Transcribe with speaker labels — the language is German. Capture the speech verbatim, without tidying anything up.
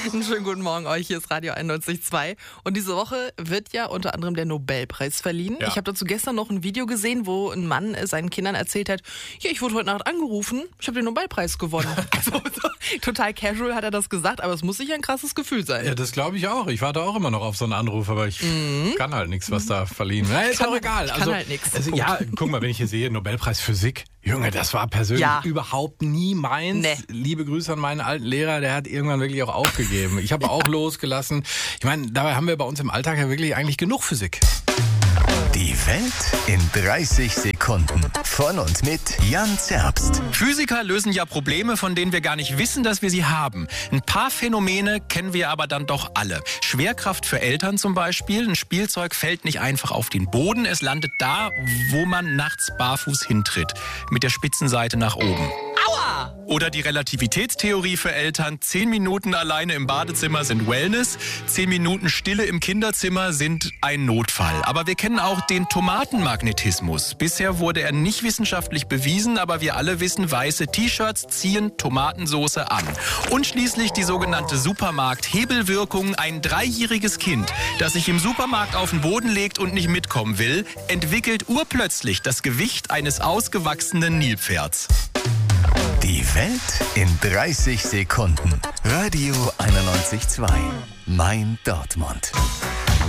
Speaker 1: Einen schönen guten Morgen euch, hier ist Radio einundneunzig Komma zwei. Und diese Woche wird ja unter anderem der Nobelpreis verliehen.
Speaker 2: Ja.
Speaker 1: Ich habe dazu gestern noch ein Video gesehen, wo ein Mann seinen Kindern erzählt hat, ja, ich wurde heute Nacht angerufen, ich habe den Nobelpreis gewonnen. Also so, total casual hat er das gesagt, aber es muss sicher ein krasses Gefühl sein.
Speaker 2: Ja, das glaube ich auch. Ich warte auch immer noch auf so einen Anruf, aber ich mhm. kann halt nichts, was da verliehen wird. Ist
Speaker 1: kann,
Speaker 2: auch egal.
Speaker 1: Ich kann
Speaker 2: also,
Speaker 1: halt nichts.
Speaker 2: Also, ja, guck mal, wenn ich hier sehe, Nobelpreis Physik. Junge, das war persönlich
Speaker 1: ja.
Speaker 2: überhaupt nie meins.
Speaker 1: Nee.
Speaker 2: Liebe Grüße an meinen alten Lehrer, der hat irgendwann wirklich auch aufgegeben. Ich habe ja. auch losgelassen. Ich meine, dabei haben wir bei uns im Alltag ja wirklich eigentlich genug Physik.
Speaker 3: Die Welt in dreißig Sekunden. Von und mit Jan Zerbst.
Speaker 4: Physiker lösen ja Probleme, von denen wir gar nicht wissen, dass wir sie haben. Ein paar Phänomene kennen wir aber dann doch alle. Schwerkraft für Eltern zum Beispiel. Ein Spielzeug fällt nicht einfach auf den Boden. Es landet da, wo man nachts barfuß hintritt. Mit der Spitzenseite nach oben. Aua! Oder die Relativitätstheorie für Eltern. Zehn Minuten alleine im Badezimmer sind Wellness. Zehn Minuten Stille im Kinderzimmer sind ein Notfall. Aber wir kennen auch den Tomatenmagnetismus. Bisher wurde er nicht wissenschaftlich bewiesen, aber wir alle wissen, weiße T-Shirts ziehen Tomatensauce an. Und schließlich die sogenannte Supermarkt-Hebelwirkung. Ein dreijähriges Kind, das sich im Supermarkt auf den Boden legt und nicht mitkommen will, entwickelt urplötzlich das Gewicht eines ausgewachsenen Nilpferds.
Speaker 3: Die Welt in dreißig Sekunden. Radio einundneunzig Komma zwei. Mein Dortmund.